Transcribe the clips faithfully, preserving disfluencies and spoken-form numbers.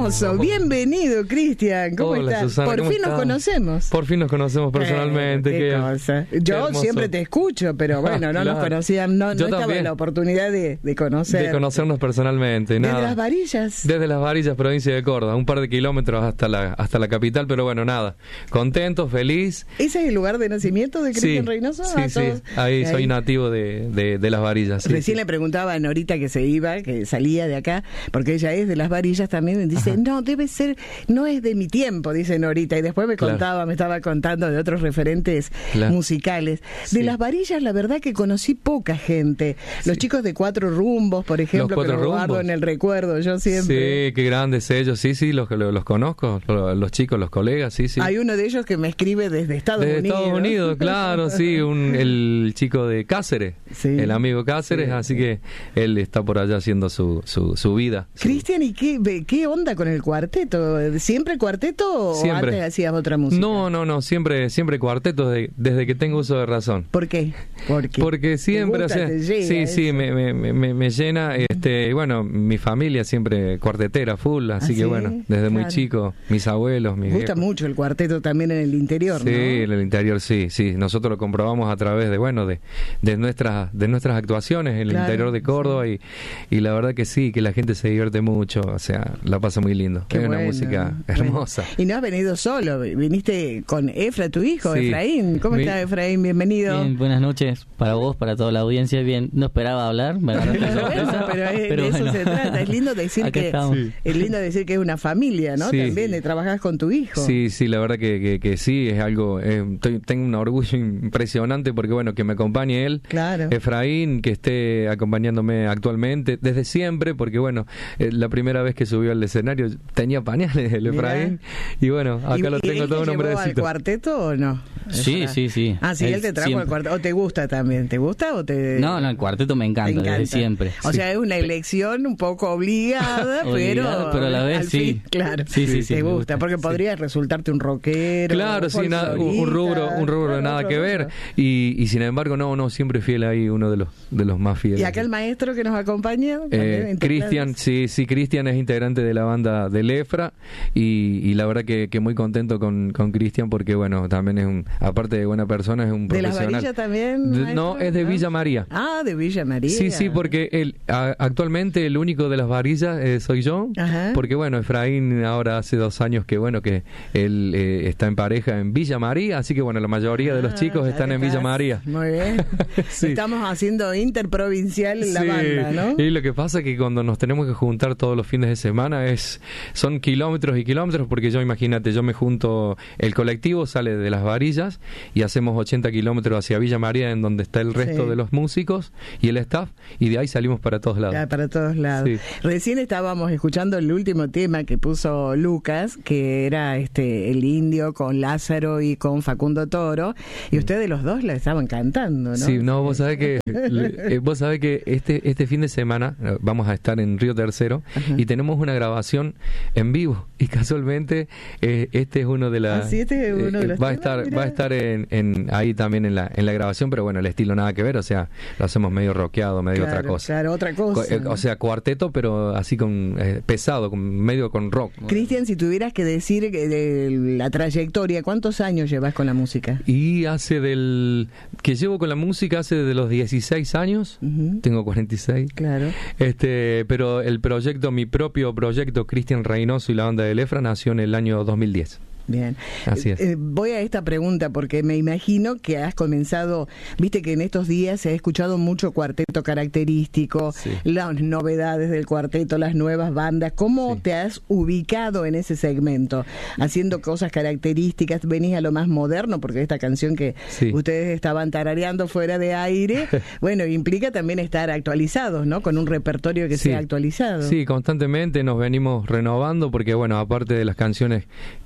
hermoso. Bienvenido, Cristian. ¿Cómo Hola, estás? Susana, Por ¿cómo fin nos estás? conocemos. Por fin nos conocemos personalmente. Eh, qué qué, cosa. qué Yo hermoso. siempre te escucho, pero bueno, no Claro. nos conocían, no, no Yo estaba también. en la oportunidad de, de conocer. De conocernos personalmente. Desde Nada. las varillas. Desde Las Varillas, provincia de Córdoba, un par de kilómetros hasta la hasta la capital, pero bueno, nada. Contento, feliz. ¿Ese es el lugar de nacimiento de Cristian Sí, Reynoso? sí, Ah, sí. todos- Ahí, soy ahí. nativo de, de, de Las Varillas. Sí, Recién sí. le preguntaba a Norita que se iba, que salía de acá, porque ella es de Las Varillas también, y dice, Ajá. no, debe ser, no es de mi tiempo, dice Norita, y después me Claro. contaba, me estaba contando de otros referentes Claro. musicales. Sí. De Las Varillas, la verdad que conocí poca gente. Los Sí. chicos de Cuatro Rumbos, por ejemplo, Cuatro que lo guardo Rumbos. en el recuerdo, yo siempre. Sí, qué grandes ellos. Sí, sí, los, los, los conozco, los, los chicos, los colegas, sí, sí. Hay uno de ellos que me escribe desde Estados de Unidos. Estados Unidos, claro, sí, un, el chico de Cáceres, Sí. el amigo Cáceres, Sí, así sí. que él está por allá haciendo su, su, su vida. su- Cristian, ¿y qué, ve- qué onda con el cuarteto? ¿Siempre cuarteto o Siempre. antes hacías otra música? No, no, no, siempre, siempre cuarteto desde, desde que tengo uso de razón. ¿Por qué? Porque, Porque siempre, te gusta, o sea, te llega sí, sí, eso. me, me, me, me llena, este, y bueno, mi familia siempre cuartetera, full, así ¿Ah, que sí? bueno, desde muy Claro. chico, mis abuelos, mis Me gusta viejos. mucho el cuarteto también en el interior, Sí, ¿no? en el interior sí, sí. Nosotros lo comprobamos a través de, bueno, de, de nuestras de nuestras actuaciones en el Claro, interior de Córdoba y, y la verdad que sí, que la gente se divierte mucho, o sea, la pasa muy lindo. Qué es una bueno, música bueno. hermosa. Y no has venido solo, viniste con Efra, tu hijo, Sí. Efraín. ¿Cómo Mi- está, Efraín? Bienvenido. Bien, buenas noches para vos, para toda la audiencia. Bien, no esperaba hablar, me agarraste de Pero sorpresa, bueno, pero es- pero de eso bueno. se trata. Es lindo decir Acá que estamos. Sí. es lindo decir que es una familia, ¿no? Sí. También de trabajar con tu hijo. Sí, sí, la verdad que, que, que sí, es algo, eh, estoy- tengo un orgullo impresionante porque bueno, que me acompañe él, Claro. Efraín, que esté acompañándome actualmente, desde siempre, porque bueno, eh, la primera vez que subió al escenario tenía pañales el Mirá. Efraín, y bueno, acá ¿Y- lo y tengo él todo te un llevó al hombrecito. cuarteto o no? Sí, Efra? sí, sí. Ah, sí, él, Él te trajo siempre. al cuarteto. ¿O te gusta también? ¿Te gusta o te...? No, no, el cuarteto me Te encanta, encanta. desde siempre. O Sí. sea, es una elección un poco obligada, pero, Obligada, pero a la vez al sí. fin, claro, Sí, sí, sí, te me gusta, gusta. porque podría resultarte un rockero. Claro, sí, nada, un, un folclorista, rubro, un rubro claro, nada otro que ver, rubro. y, y sin embargo, no, no, siempre fiel ahí, uno de los de los más fieles. Y acá el maestro que nos acompaña, también Eh, en Cristian, teclados. sí, sí, Cristian es integrante de la banda del Efra y, y la verdad que, que muy contento con, con Cristian porque bueno, también es un, aparte de buena persona, es un ¿De las profesional. varillas también, De- maestro? no, es de ¿No? Villa María. Ah, de Villa María. Sí, sí, porque él, a- actualmente el único de las varillas eh, soy yo, Ajá. porque bueno, Efraín ahora hace dos años que bueno, que él eh, está en pareja en Villa María, así que bueno, la mayoría de los Ah, chicos ya están te en Villa estás- María. Muy bien. Sí. Estamos haciendo interprovincial en la Sí, banda, ¿no? y lo que pasa es que cuando nos tenemos que juntar todos los fines de semana es son kilómetros y kilómetros porque yo imagínate, yo me junto, el colectivo sale de Las Varillas y hacemos ochenta kilómetros hacia Villa María en donde está el resto Sí. de los músicos y el staff y de ahí salimos para todos lados. Ya, para todos lados. Sí. Recién estábamos escuchando el último tema que puso Lucas, que era este el indio con Lázaro y con Facundo Toro, y ustedes los dos la estaban cantando, ¿no? Sí, no, vos sabés que le- eh, vos sabés que este este fin de semana eh, vamos a estar en Río Tercero Ajá. y tenemos una grabación en vivo y casualmente eh, este es uno de las Ah, sí, este es uno de eh, los va a temas, estar mirá. va a estar en, en ahí también en la en la grabación, pero bueno, el estilo nada que ver, o sea, lo hacemos medio rockeado, medio Claro, otra cosa. Claro, otra Co- cosa. eh, ¿no? O sea, cuarteto, pero así con eh, pesado, con medio con rock. Cristian, si tuvieras que decir que de la trayectoria, ¿cuántos años llevas con la música? Y hace del que llevo con la música hace de los dieciséis años, Ujú. tengo cuarenta y seis. Claro. Este, pero el proyecto, mi propio proyecto, Cristian Reynoso y la banda del Efra, nació en el año dos mil diez. Bien. Así es. Eh, voy a esta pregunta porque me imagino que has comenzado, viste que en estos días se ha escuchado mucho cuarteto característico, Sí. las novedades del cuarteto, las nuevas bandas. ¿Cómo Sí. te has ubicado en ese segmento? Haciendo cosas características, venís a lo más moderno, porque esta canción que Sí. ustedes estaban tarareando fuera de aire, bueno, implica también estar actualizados, ¿no? Con un repertorio que Sí. sea actualizado. Sí, constantemente nos venimos renovando porque, bueno, aparte de las canciones que la gente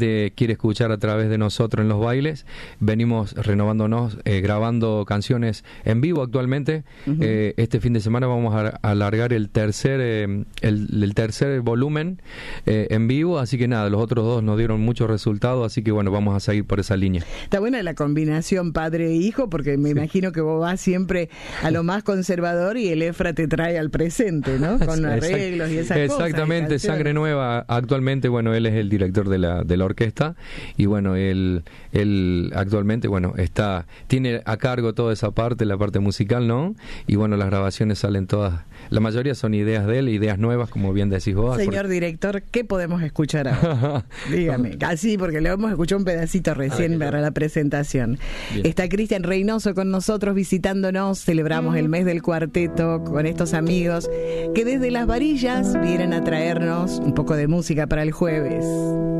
gente quiere escuchar a través de nosotros en los bailes. Venimos renovándonos, eh, grabando canciones en vivo actualmente. Uh-huh. Eh, este fin de semana vamos a alargar el tercer eh, el, el tercer volumen eh, en vivo, así que nada, los otros dos nos dieron muchos resultados, así que bueno, vamos a seguir por esa línea. Está buena la combinación padre e hijo, porque me sí. imagino que vos vas siempre a lo más conservador y el Efra te trae al presente, ¿no? Con los arreglos y esas cosas. Exactamente, Sangre Nueva, actualmente, bueno, él es el director de la, de la orquesta, y bueno, él, él actualmente, bueno, está, tiene a cargo toda esa parte, la parte musical, ¿no? Y bueno, las grabaciones salen todas, la mayoría son ideas de él, ideas nuevas, como bien decís vos. Señor porque... director, ¿qué podemos escuchar ahora? Dígame, así, porque le hemos escuchado un pedacito recién para la presentación. Bien. Está Cristian Reynoso con nosotros visitándonos, celebramos el mes del cuarteto con estos amigos que desde Las Varillas vienen a traernos un poco de música para el jueves.